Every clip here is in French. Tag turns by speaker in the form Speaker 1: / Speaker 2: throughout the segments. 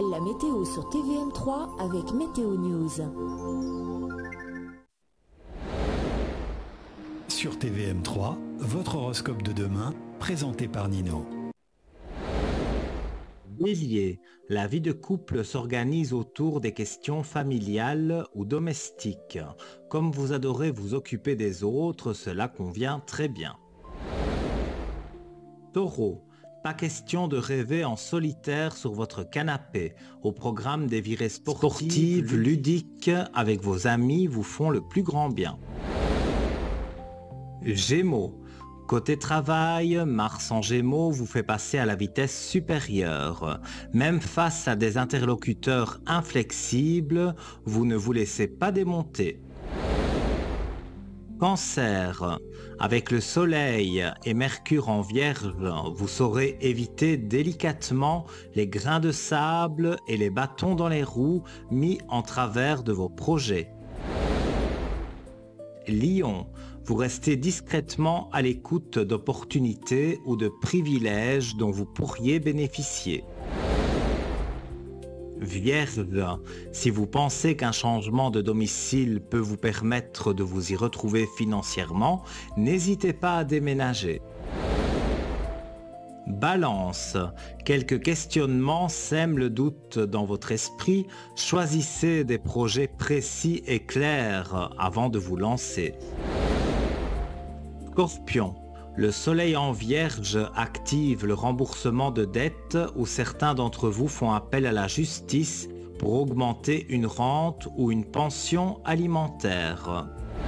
Speaker 1: La météo sur TVM3 avec Météo News.
Speaker 2: Sur TVM3, votre horoscope de demain, présenté par Nino.
Speaker 3: Bélier, la vie de couple s'organise autour des questions familiales ou domestiques. Comme vous adorez vous occuper des autres, cela convient très bien. Taureau, pas question de rêver en solitaire sur votre canapé. Au programme des virées sportives, ludiques, avec vos amis vous font le plus grand bien. Gémeaux, côté travail, Mars en Gémeaux vous fait passer à la vitesse supérieure. Même face à des interlocuteurs inflexibles, vous ne vous laissez pas démonter. Cancer, avec le Soleil et Mercure en Vierge, vous saurez éviter délicatement les grains de sable et les bâtons dans les roues mis en travers de vos projets. Lion, vous restez discrètement à l'écoute d'opportunités ou de privilèges dont vous pourriez bénéficier. Vierge, si vous pensez qu'un changement de domicile peut vous permettre de vous y retrouver financièrement, n'hésitez pas à déménager. Balance, quelques questionnements sèment le doute dans votre esprit, choisissez des projets précis et clairs avant de vous lancer. Scorpion, le Soleil en Vierge active le remboursement de dettes où certains d'entre vous font appel à la justice pour augmenter une rente ou une pension alimentaire.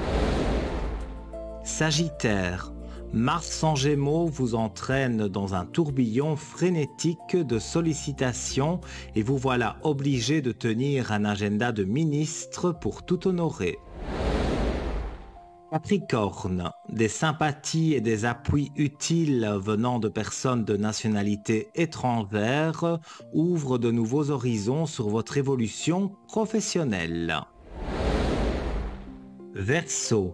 Speaker 3: Sagittaire, Mars en Gémeaux vous entraîne dans un tourbillon frénétique de sollicitations et vous voilà obligé de tenir un agenda de ministre pour tout honorer. Capricorne, des sympathies et des appuis utiles venant de personnes de nationalité étrangère ouvrent de nouveaux horizons sur votre évolution professionnelle. Verseau,